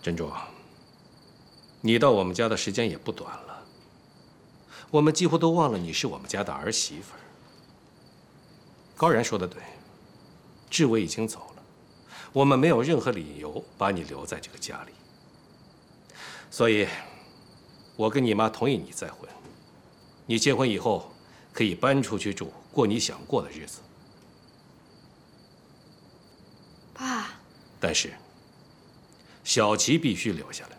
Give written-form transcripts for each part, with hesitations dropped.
珍珠，你到我们家的时间也不短了，我们几乎都忘了你是我们家的儿媳妇儿。高然说的对，志伟已经走了，我们没有任何理由把你留在这个家里。所以，我跟你妈同意你再婚。你结婚以后可以搬出去住，过你想过的日子。 爸。 但是，小琪必须留下来。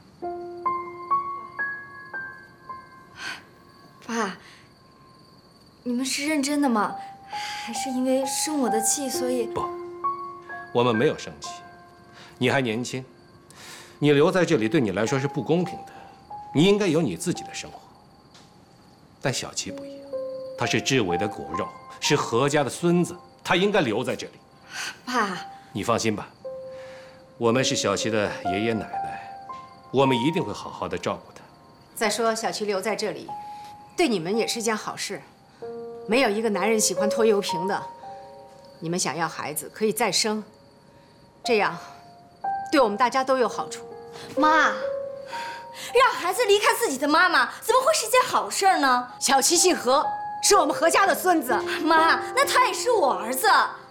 爸，你们是认真的吗？还是因为生我的气，所以…… 不，我们没有生气。你还年轻，你留在这里对你来说是不公平的。你应该有你自己的生活。但小琪不一样，他是志伟的骨肉，是何家的孙子，他应该留在这里。 爸， 你放心吧，我们是小琪的爷爷奶奶，我们一定会好好的照顾他。 再说，小琪留在这里，对你们也是件好事。没有一个男人喜欢拖油瓶的。你们想要孩子，可以再生，这样对我们大家都有好处。 妈，让孩子离开自己的妈妈，怎么会是件好事呢？ 小琪姓何，是我们何家的孙子。 妈，那他也是我儿子。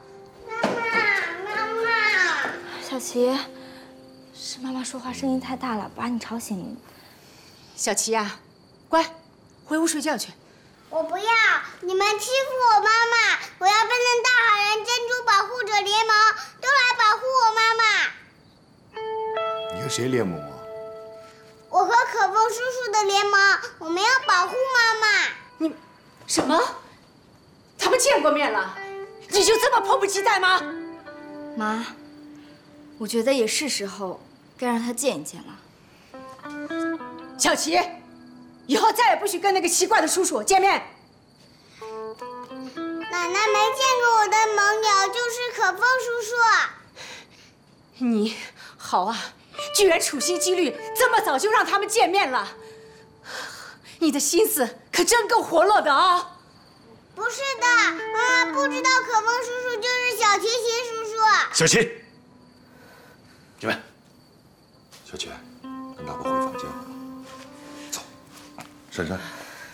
妈妈， 小琪，是妈妈说话声音太大了，把你吵醒。 小琪呀，乖，回屋睡觉去。 我不要！你们欺负我妈妈！我要变成大好人珍珠保护者联盟，都来保护我妈妈！ 你和谁联盟啊？ 我和可风叔叔的联盟，我们要保护妈妈。 你什么？他们见过面了？你就这么迫不及待吗？ 妈，我觉得也是时候该让他见一见了。 小琪，以后再也不许跟那个奇怪的叔叔见面。 奶奶没见过我的盟友，就是可风叔叔。 你好啊，居然处心积虑这么早就让他们见面了，你的心思可真够活络的啊！ 不是的，妈妈不知道可风叔叔就是小提琴叔叔。 小琪，进来。 小琪，跟大伯回房间。走，珊珊。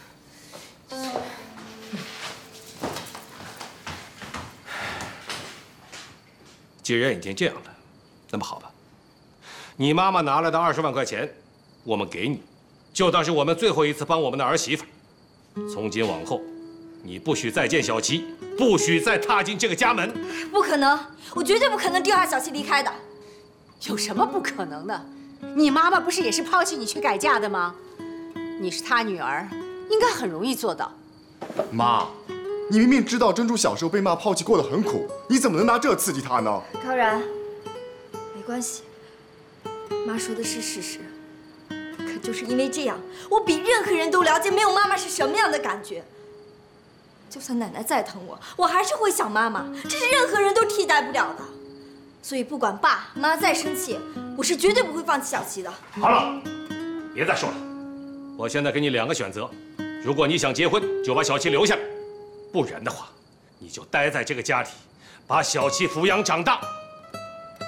既然已经这样了，那么好吧，你妈妈拿来的20万块钱，我们给你，就当是我们最后一次帮我们的儿媳妇。从今往后，你不许再见小琪，不许再踏进这个家门。 不可能，我绝对不可能丢下小琪离开的。 有什么不可能的？你妈妈不是也是抛弃你去改嫁的吗？你是她女儿，应该很容易做到。 妈，你明明知道珍珠小时候被妈抛弃过得很苦，你怎么能拿这刺激她呢？ 高然，没关系，妈说的是事实。可就是因为这样，我比任何人都了解没有妈妈是什么样的感觉。就算奶奶再疼我，我还是会想妈妈，这是任何人都替代不了的。所以不管爸妈再生气，我是绝对不会放弃小琪的。 好了，别再说了。我现在给你2个选择，如果你想结婚，就把小琪留下来；不然的话，你就待在这个家里，把小琪抚养长大。